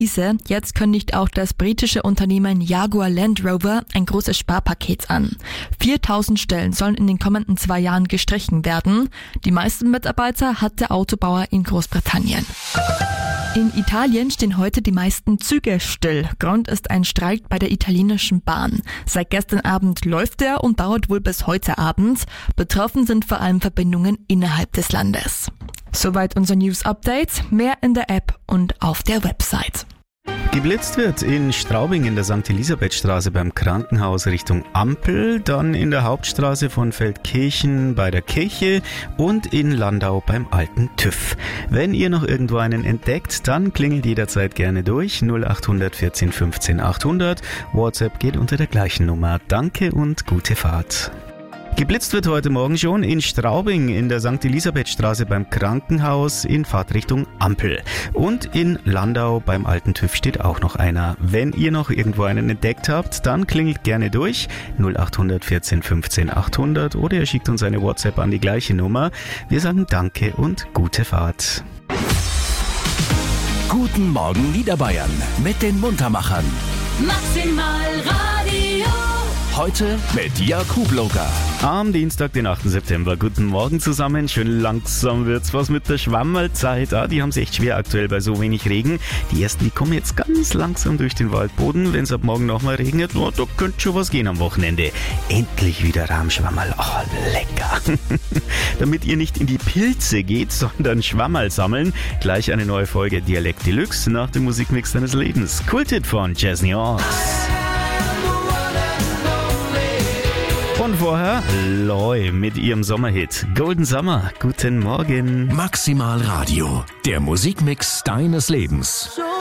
Jetzt kündigt auch das britische Unternehmen Jaguar Land Rover ein großes Sparpaket an. 4.000 Stellen sollen in den kommenden 2 Jahren gestrichen werden. Die meisten Mitarbeiter hat der Autobauer in Großbritannien. In Italien stehen heute die meisten Züge still. Grund ist ein Streik bei der italienischen Bahn. Seit gestern Abend läuft er und dauert wohl bis heute Abend. Betroffen sind vor allem Verbindungen innerhalb des Landes. Soweit unser News-Update. Mehr in der App und auf der Website. Geblitzt wird in Straubing in der St. Elisabethstraße beim Krankenhaus Richtung Ampel, dann in der Hauptstraße von Feldkirchen bei der Kirche und in Landau beim alten TÜV. Wenn ihr noch irgendwo einen entdeckt, dann klingelt jederzeit gerne durch 0800 14 15 800. WhatsApp geht unter der gleichen Nummer. Danke und gute Fahrt. Geblitzt wird heute Morgen schon in Straubing in der St. Elisabethstraße beim Krankenhaus in Fahrtrichtung Ampel. Und in Landau beim alten TÜV steht auch noch einer. Wenn ihr noch irgendwo einen entdeckt habt, dann klingelt gerne durch 0800 14 15 800 oder ihr schickt uns eine WhatsApp an die gleiche Nummer. Wir sagen Danke und gute Fahrt. Guten Morgen Niederbayern mit den Muntermachern. Maximal Radio. Heute mit Jakub Loga. Am Dienstag, den 8. September. Guten Morgen zusammen. Schön langsam wird's was mit der Schwammerlzeit. Die haben es echt schwer aktuell bei so wenig Regen. Die ersten, die kommen jetzt ganz langsam durch den Waldboden. Wenn es ab morgen nochmal regnet, da könnte schon was gehen am Wochenende. Endlich wieder Rahmschwammerl. Oh, lecker. Damit ihr nicht in die Pilze geht, sondern Schwammerl sammeln, gleich eine neue Folge Dialekt Deluxe nach dem Musikmix deines Lebens. Kultet von Jazz Nuance. Und vorher Loi mit ihrem Sommerhit Golden Summer. Guten Morgen. Maximal Radio, der Musikmix deines Lebens.